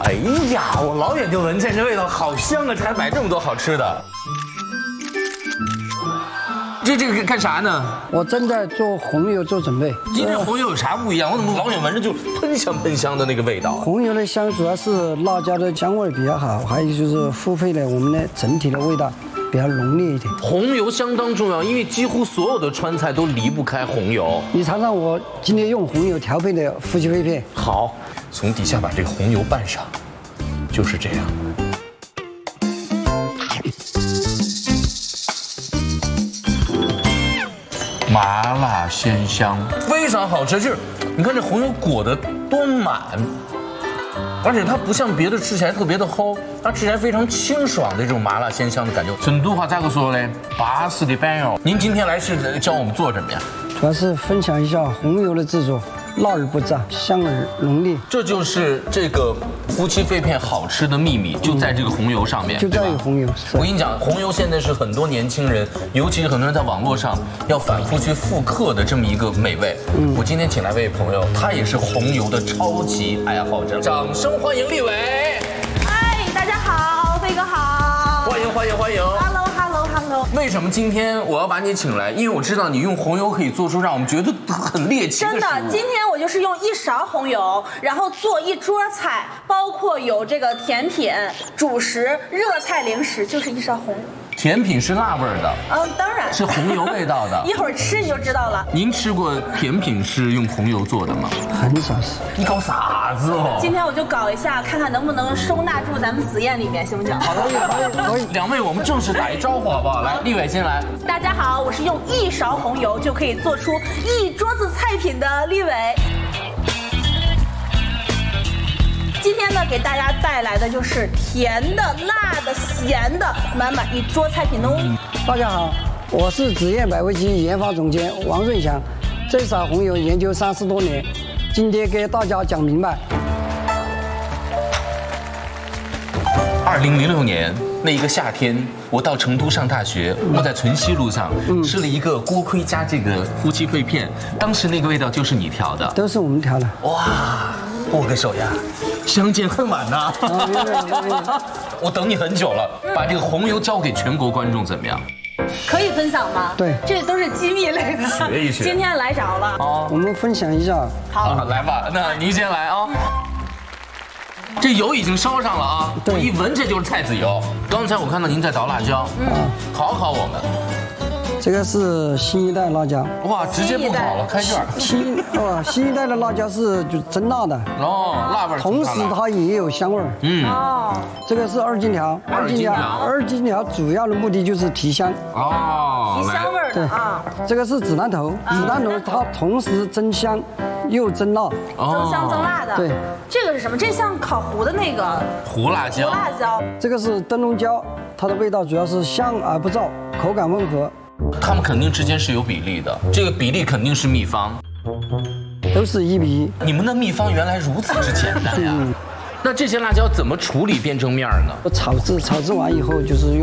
哎呀，我老远就闻见这味道，好香啊！还买这么多好吃的。这个干啥呢？ 我正在做红油做准备。 今天红油有啥不一样？我怎么老远闻着就喷香的那个味道？ 红油的香主要是辣椒的香味比较好，还有就是复配了我们的整体的味道比较浓烈一点。 红油相当重要，因为几乎所有的川菜都离不开红油。 你尝尝我今天用红油调配的夫妻肺片。 好，从底下把这个红油拌上，就是这样。麻辣鲜香，非常好吃。就是你看这红油裹得多满，而且它不像别的吃起来特别的齁，它吃起来非常清爽的这种麻辣鲜香的感觉。成都话咋个说嘞？巴适的板哟！您今天来是教我们做什么呀？ 主要是分享一下红油的制作，辣而不炸，香而浓烈。 这就是这个夫妻肺片好吃的秘密，就在这个红油上面， 就在于红油。 我跟你讲，红油现在是很多年轻人，尤其是很多人在网络上要反复去复刻的这么一个美味。我今天请来一位朋友，他也是红油的超级爱好者，掌声欢迎立伟。 嗨，大家好，飞哥好。 欢迎。 Hello。 为什么今天我要把你请来？因为我知道你用红油可以做出让我们觉得很猎奇的食物。 真的，今天我就是用1勺红油，然后做一桌菜，包括有这个甜品、主食、热菜、零食，就是1勺红油。 甜品是辣味的， 当然是红油味道的。 一会儿吃你就知道了。 您吃过甜品是用红油做的吗？ 很少吃。 你搞啥子哦？ 今天我就搞一下，看看能不能收纳住咱们紫宴里面，行不行？ 好的，可以。两位，我们正式打一招呼好不好？来，立伟先来。 大家好，我是用1勺红油就可以做出一桌子菜品的立伟。今天呢，给大家带来的就是甜的、辣的、咸的，满满一桌菜品哦。 大家好，我是紫燕百味鸡研发总监王润祥，这勺红油研究30多年，今天给大家讲明白。 2006年那一个夏天，我到成都上大学，我在存溪路上吃了一个锅盔加这个夫妻肺片，当时那个味道就是你调的， 都是我们调的。 哇，握个手呀，相见恨晚呐！我等你很久了，把这个红油交给全国观众怎么样？ 可以分享吗？ 对， 这都是机密类的。 学一学。 今天来着了。 哦， 我们分享一下。 好，来吧，那您先来啊。这油已经烧上了啊！我一闻这就是菜籽油。刚才我看到您在捣辣椒，考我们。 这个是新一代辣椒。 哇，直接不烤了，开卷。 新一代的辣椒是就真辣的。 哦，辣味。 同时它也有香味儿。这个是2荆条。2荆条主要的目的就是提香。 提香味儿的啊。 这个是紫南头，它同时增香又增辣。 增香增辣的。 对。 这个是什么？这像烤糊的那个胡辣椒。 这个是灯笼椒，它的味道主要是香而不燥，口感温和。 它们肯定之间是有比例的，这个比例肯定是秘方， 都是1比1。 你们的秘方原来如此之简单呀！那这些辣椒怎么处理变成面呢？ 炒制完以后就是用。